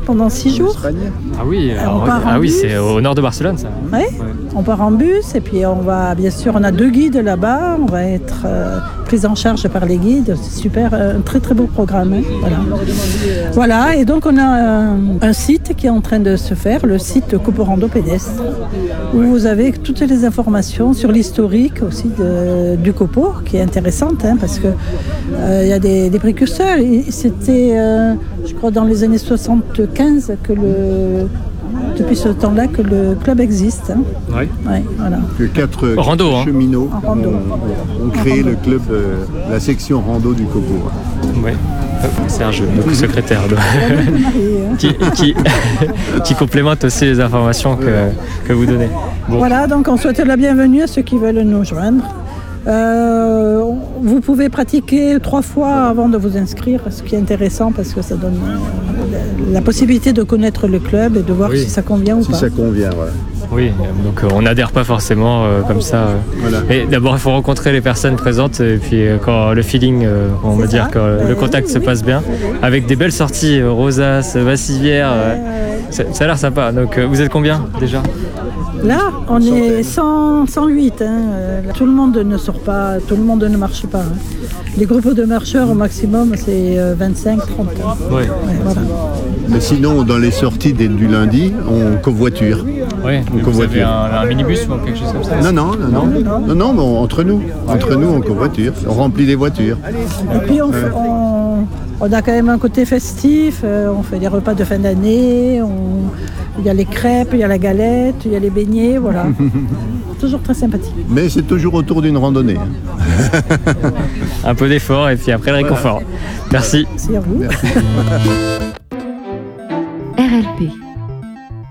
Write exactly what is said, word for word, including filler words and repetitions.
pendant six jours. Ah oui, alors, ah oui c'est au nord de Barcelone ça. Oui, ouais. On part en bus et puis on va, bien sûr, on a deux guides là-bas, on va être euh, pris en charge par les guides, c'est super, un très très beau programme. Hein. Voilà. Voilà, et donc on a un, un site qui est en train de se faire, le site Copo Rando Pédestre, où vous avez toutes les informations sur l'historique aussi de, du Copo, qui est intéressante, hein, parce qu'il euh, y a des, des précurseurs. Et c'était, euh, je crois, dans les années soixante-quinze que le... Depuis ce temps-là que le club existe. Hein. Oui. Ouais, voilà. Que quatre rando, hein. cheminots rando. ont, ont créé le club, euh, la section rando du Copo. Oui. Serge, donc secrétaire, de... qui, qui, qui complémente aussi les informations que, que vous donnez. Bon. Voilà, donc on souhaite la bienvenue à ceux qui veulent nous joindre. Euh, vous pouvez pratiquer trois fois avant de vous inscrire, ce qui est intéressant parce que ça donne euh, la, la possibilité de connaître le club et de voir oui. si ça convient ou si pas. Si ça convient, ouais. Oui, donc euh, on n'adhère pas forcément euh, comme ça. Euh. Voilà. Et d'abord, il faut rencontrer les personnes présentes et puis euh, quand le feeling, euh, on va dire que euh, le contact oui, se oui. passe bien, avec des belles sorties, euh, Rosas, Vassivière, euh, ça, ça a l'air sympa. Donc euh, vous êtes combien déjà ? Là, on est cent, cent huit. Hein. Tout le monde ne sort pas, tout le monde ne marche pas. Hein. Les groupes de marcheurs au maximum, c'est vingt-cinq trente. Hein. Ouais. Ouais, voilà. Mais sinon, dans les sorties du lundi, on covoiture. Oui, on vous covoiture. Avez un, un minibus ou quelque chose comme ça ? Non, non, non, non, non, non, non, mais entre nous, entre nous, on covoiture, on remplit les voitures. Et puis on, euh. on, on a quand même un côté festif, euh, on fait des repas de fin d'année, on... il y a les crêpes, il y a la galette, il y a les beignets, voilà. Toujours très sympathique. Mais c'est toujours autour d'une randonnée. Un peu d'effort et puis après le réconfort. Voilà. Merci. Merci à vous. Merci. R L P